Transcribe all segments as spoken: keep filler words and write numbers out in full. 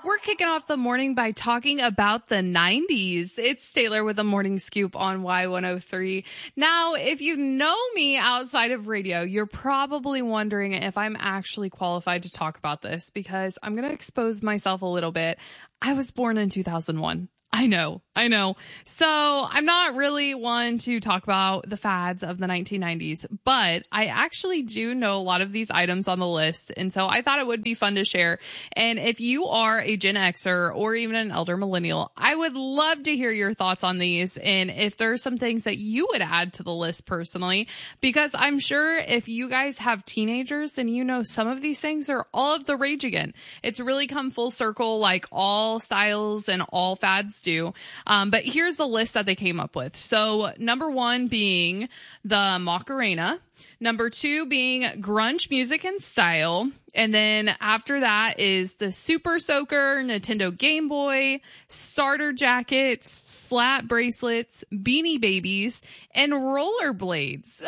We're kicking off the morning by talking about the nineties. It's Taylor with a morning scoop on Y one oh three. Now, if you know me outside of radio, you're probably wondering if I'm actually qualified to talk about this because I'm going to expose myself a little bit. I was born in two thousand one. I know, I know. So I'm not really one to talk about the fads of the nineteen nineties, but I actually do know a lot of these items on the list. And so I thought it would be fun to share. And if you are a Gen Xer or even an elder millennial, I would love to hear your thoughts on these. And if there are some things that you would add to the list personally, because I'm sure if you guys have teenagers, then you know some of these things are all of the rage again. It's really come full circle like all styles and all fads do. Um, but here's the list that they came up with. So number one being the Macarena. Number two being grunge music and style. And then after that is the Super Soaker, Nintendo Game Boy, starter jackets, slat bracelets, beanie babies, and rollerblades.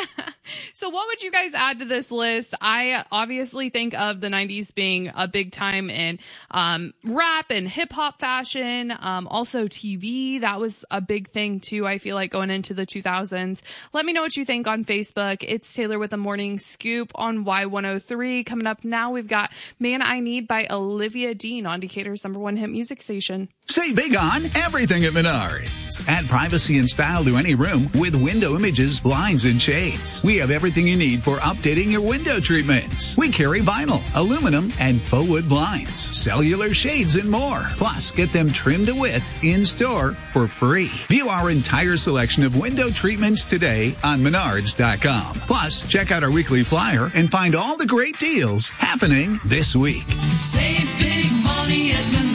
So what would you guys add to this list? I obviously think of the nineties being a big time in um, rap and hip hop fashion. Um, also T V. That was a big thing too, I feel like, going into the two thousands. Let me know what you think on Facebook. It's Taylor with a morning scoop on Y one oh three. Coming up now, we've got Man I Need by Olivia Dean on Decatur's number one hit music station. Save big on everything at Menards. Add privacy and style to any room with window images, blinds, and shades. We have everything you need for updating your window treatments. We carry vinyl, aluminum, and faux wood blinds, cellular shades, and more. Plus, get them trimmed to width in-store for free. View our entire selection of window treatments today on Menards dot com. Plus, check out our weekly flyer and find all the great deals happening this week. Save big money at Menards.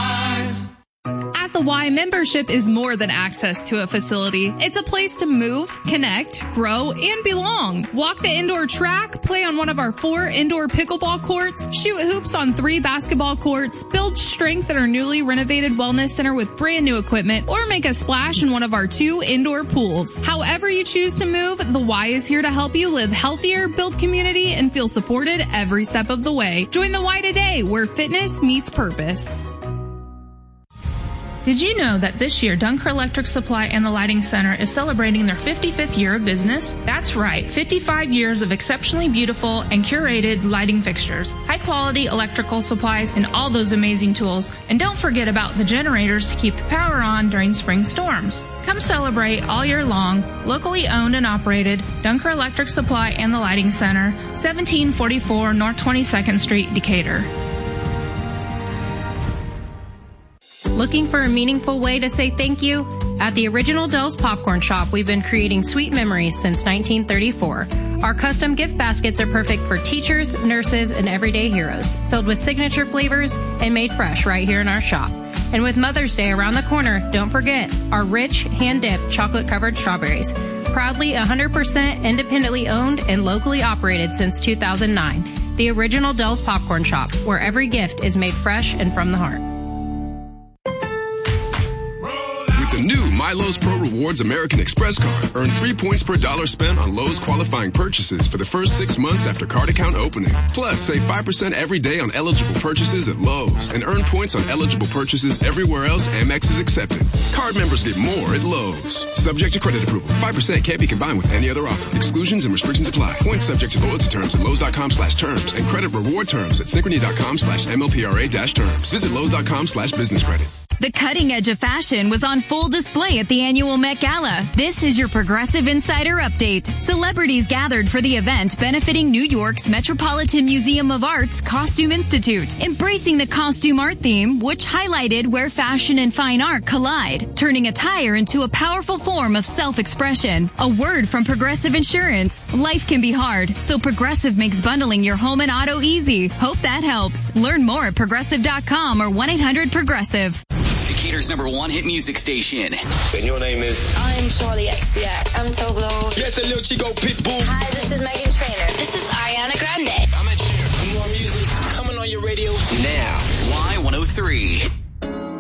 At the Y, membership is more than access to a facility. It's a place to move, connect, grow, and belong. Walk the indoor track, play on one of our four indoor pickleball courts, shoot hoops on three basketball courts, build strength at our newly renovated wellness center with brand new equipment, or make a splash in one of our two indoor pools. However you choose to move, the Y is here to help you live healthier, build community, and feel supported every step of the way. Join the Y today, where fitness meets purpose. Did you know that this year Dunker Electric Supply and the Lighting Center is celebrating their fifty-fifth year of business? That's right, fifty-five years of exceptionally beautiful and curated lighting fixtures, high quality electrical supplies, and all those amazing tools. And don't forget about the generators to keep the power on during spring storms. Come celebrate all year long. Locally owned and operated, Dunker Electric Supply and the Lighting Center, seventeen forty-four North twenty-second Street, Decatur. Looking for a meaningful way to say thank you? At the Original Del's Popcorn Shop, we've been creating sweet memories since nineteen thirty-four. Our custom gift baskets are perfect for teachers, nurses, and everyday heroes, filled with signature flavors and made fresh right here in our shop. And with Mother's Day around the corner, don't forget our rich, hand-dipped, chocolate-covered strawberries. Proudly one hundred percent independently owned and locally operated since two thousand nine. The Original Del's Popcorn Shop, where every gift is made fresh and from the heart. The new My Lowe's Pro Rewards American Express card. Earn three points per dollar spent on Lowe's qualifying purchases for the first six months after card account opening. Plus, save five percent every day on eligible purchases at Lowe's and earn points on eligible purchases everywhere else Amex is accepted. Card members get more at Lowe's. Subject to credit approval. five percent can't be combined with any other offer. Exclusions and restrictions apply. Points subject to loyalty terms at Lowe's.com slash terms and credit reward terms at Synchrony.com slash MLPRA dash terms. Visit Lowe's.com slash business credit. The cutting edge of fashion was on full display at the annual Met Gala. This is your Progressive Insider Update. Celebrities gathered for the event benefiting New York's Metropolitan Museum of Art's Costume Institute, embracing the costume art theme, which highlighted where fashion and fine art collide, turning attire into a powerful form of self-expression. A word from Progressive Insurance. Life can be hard, so Progressive makes bundling your home and auto easy. Hope that helps. Learn more at progressive dot com or one eight hundred progressive. Decatur's number one hit music station. And your name is? I'm Charlie X C X. I'm Toblo. Yes, a little Chico Pitbull. Hi, this is Megan Trainor. This is Ariana Grande. I'm Ed Sheeran. More music coming on your radio now. Y one oh three.